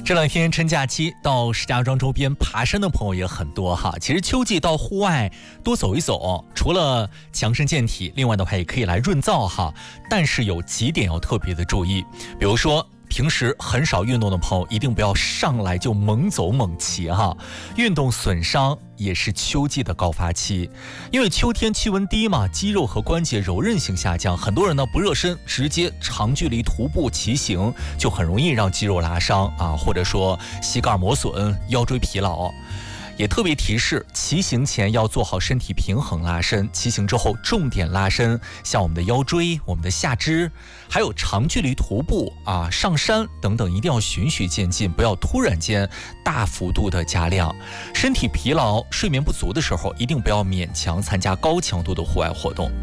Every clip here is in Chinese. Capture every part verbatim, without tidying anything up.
这两天趁假期到石家庄周边爬山的朋友也很多哈。其实秋季到户外多走一走，除了强身健体，另外的话也可以来润燥哈。但是有几点要特别的注意，比如说平时很少运动的朋友，一定不要上来就猛走猛骑哈。运动损伤也是秋季的高发期，因为秋天气温低嘛，肌肉和关节柔韧性下降，很多人呢不热身，直接长距离徒步骑行，就很容易让肌肉拉伤啊，或者说膝盖磨损、腰椎疲劳。也特别提示，骑行前要做好身体平衡拉伸，骑行之后重点拉伸，像我们的腰椎、我们的下肢，还有长距离徒步啊、上山等等，一定要循序渐进，不要突然间大幅度的加量。身体疲劳、睡眠不足的时候，一定不要勉强参加高强度的户外活动。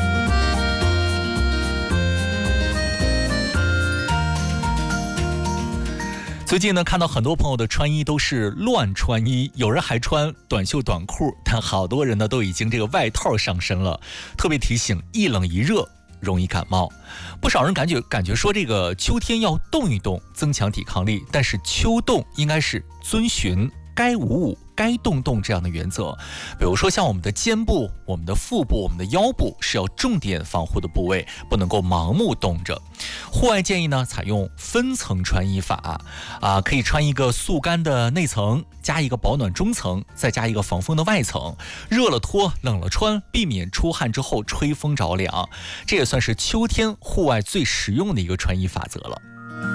最近呢，看到很多朋友的穿衣都是乱穿衣，有人还穿短袖短裤，但好多人呢都已经这个外套上身了。特别提醒，一冷一热容易感冒。不少人感觉感觉说这个秋天要动一动，增强抵抗力，但是秋冻应该是遵循该捂捂该动动这样的原则。比如说像我们的肩部、我们的腹部、我们的腰部是要重点防护的部位，不能够盲目冻着。户外建议呢采用分层穿衣法啊，可以穿一个速干的内层，加一个保暖中层，再加一个防风的外层，热了脱，冷了穿，避免出汗之后吹风着凉。这也算是秋天户外最实用的一个穿衣法则了。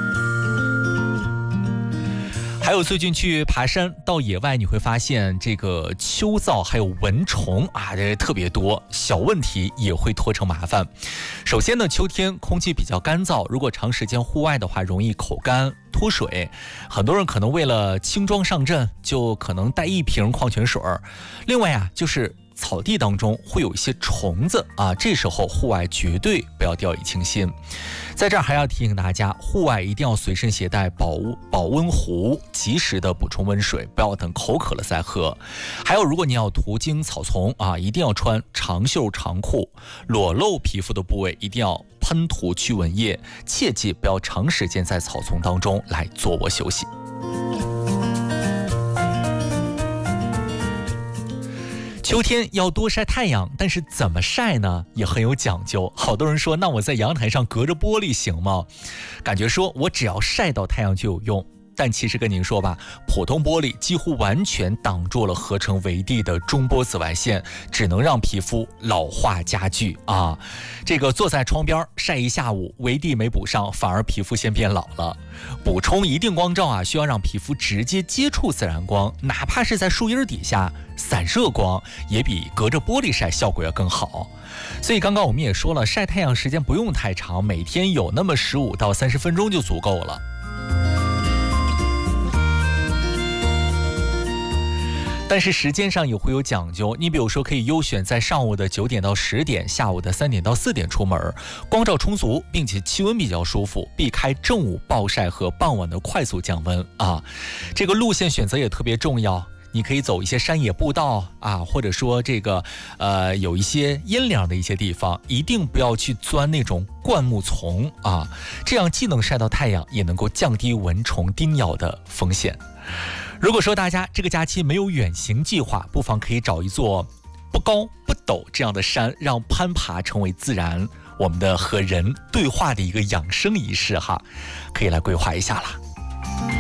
还有最近去爬山到野外，你会发现这个秋燥还有蚊虫啊，这特别多，小问题也会拖成麻烦。首先呢，秋天空气比较干燥，如果长时间户外的话，容易口干脱水。很多人可能为了轻装上阵，就可能带一瓶矿泉水。另外啊，就是草地当中会有一些虫子啊，这时候户外绝对不要掉以轻心。在这儿还要提醒大家，户外一定要随身携带保保温壶，及时的补充温水，不要等口渴了再喝。还有，如果你要途经草丛啊，一定要穿长袖长裤，裸露皮肤的部位一定要喷涂驱蚊液，切记不要长时间在草丛当中来坐卧休息。秋天要多晒太阳，但是怎么晒呢？也很有讲究。好多人说，那我在阳台上隔着玻璃行吗？感觉说我只要晒到太阳就有用。但其实跟您说吧，普通玻璃几乎完全挡住了合成维 D 的中波紫外线，只能让皮肤老化加剧啊。这个坐在窗边晒一下午，维 D 没补上，反而皮肤先变老了。补充一定光照啊，需要让皮肤直接接触自然光，哪怕是在树荫底下散射光，也比隔着玻璃晒效果要更好。所以刚刚我们也说了，晒太阳时间不用太长，每天有那么十五到三十分钟就足够了。但是时间上也会有讲究，你比如说可以优选在上午的九点到十点，下午的三点到四点出门，光照充足，并且气温比较舒服，避开正午暴晒和傍晚的快速降温啊。这个路线选择也特别重要，你可以走一些山野步道啊，或者说这个呃有一些阴凉的一些地方，一定不要去钻那种灌木丛啊，这样既能晒到太阳，也能够降低蚊虫叮咬的风险。如果说大家这个假期没有远行计划，不妨可以找一座不高不陡这样的山，让攀爬成为自然我们的和人对话的一个养生仪式哈，可以来规划一下啦。